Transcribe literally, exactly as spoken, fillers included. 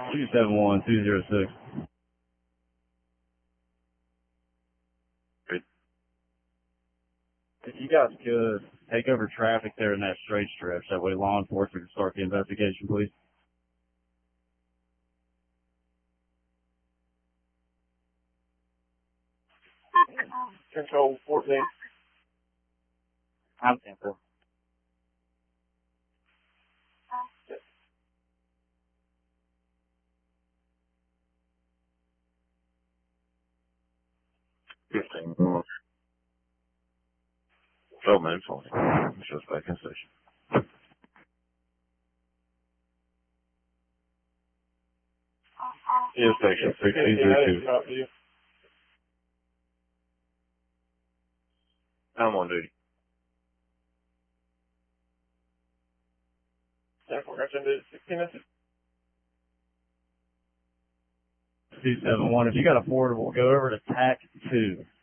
two seven one, two zero six. Good. If you guys could take over traffic there in that straight stretch, that way law enforcement can start the investigation, please. Control fourteen. I'm Temple. Fifteen more. Twelve minutes forty. Just back in station. Yes, station six eight zero two. I'm on duty. ten four, got you into sixteen minutes. two seven one. If you got a portable, go over to T A C two.